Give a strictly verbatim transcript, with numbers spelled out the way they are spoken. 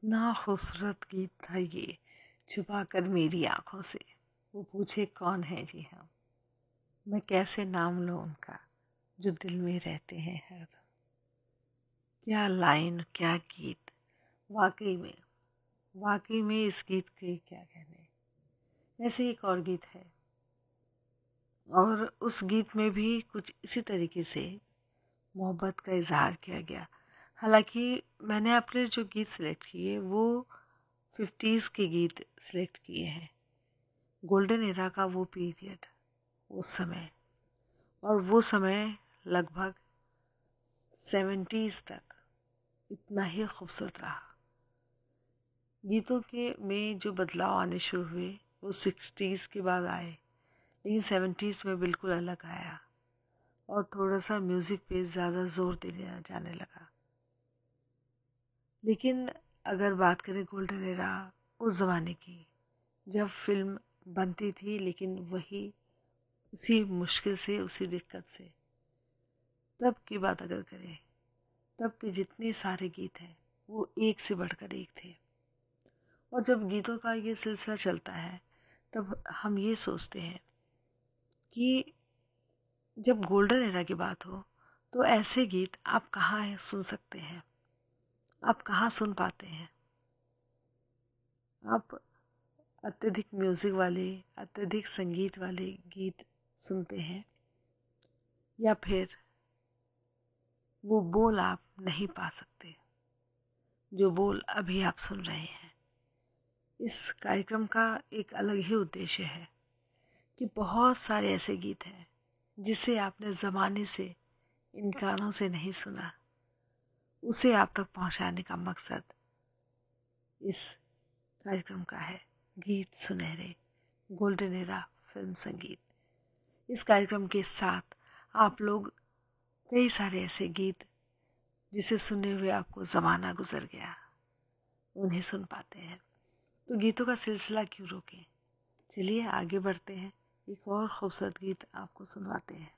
इतना खूबसूरत गीत था ये, छुपा कर मेरी आंखों से वो पूछे कौन है जी हम, मैं कैसे नाम लूं उनका जो दिल में रहते हैं हरदम। क्या लाइन, क्या गीत, वाकई में वाकई में इस गीत के क्या कहने। ऐसे एक और गीत है और उस गीत में भी कुछ इसी तरीके से मोहब्बत का इजहार किया गया। हालांकि मैंने अपने जो गीत सिलेक्ट किए वो फिफ्टीज़ के गीत सिलेक्ट किए हैं, गोल्डन एरा का वो पीरियड, उस समय, और वो समय लगभग सेवेंटीज़ तक इतना ही खूबसूरत रहा। गीतों के में जो बदलाव आने शुरू हुए वो सिक्सटीज़ के बाद आए, लेकिन सेवेंटीज़ में बिल्कुल अलग आया और थोड़ा सा म्यूज़िक पे ज़्यादा जोर दिया जाने लगा। लेकिन अगर बात करें गोल्डन एरा उस ज़माने की, जब फिल्म बनती थी लेकिन वही उसी मुश्किल से, उसी दिक्कत से, तब की बात अगर करें, तब के जितने सारे गीत हैं वो एक से बढ़कर एक थे। और जब गीतों का ये सिलसिला चलता है तब हम ये सोचते हैं कि जब गोल्डन एरा की बात हो तो ऐसे गीत आप कहाँ सुन सकते हैं, आप कहाँ सुन पाते हैं। आप अत्यधिक म्यूज़िक वाले, अत्यधिक संगीत वाले गीत सुनते हैं, या फिर वो बोल आप नहीं पा सकते जो बोल अभी आप सुन रहे हैं। इस कार्यक्रम का एक अलग ही उद्देश्य है कि बहुत सारे ऐसे गीत हैं जिसे आपने ज़माने से इन कानों से नहीं सुना, उसे आप तक पहुंचाने का मकसद इस कार्यक्रम का है। गीत सुनहरे, गोल्डन एरा फिल्म संगीत। इस कार्यक्रम के साथ आप लोग कई सारे ऐसे गीत जिसे सुने हुए आपको ज़माना गुजर गया, उन्हें सुन पाते हैं। तो गीतों का सिलसिला क्यों रोकें, चलिए आगे बढ़ते हैं, एक और खूबसूरत गीत आपको सुनवाते हैं।